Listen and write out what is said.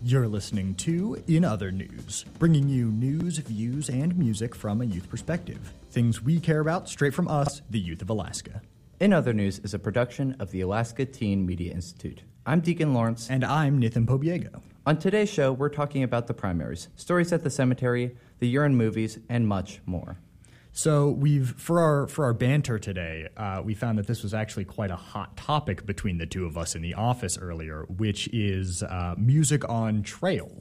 You're listening to In Other News, bringing you news, views, and music from a youth perspective. Things we care about straight from us, the youth of Alaska. In Other News is a production of the Alaska Teen Media Institute. I'm Deacon Lawrence. And I'm Nathan Pobiego. On today's show, we're talking about the primaries, stories at the cemetery, the year-end movies, and much more. So for our banter today, we found that this was actually quite a hot topic between the two of us in the office earlier, which is music on trails.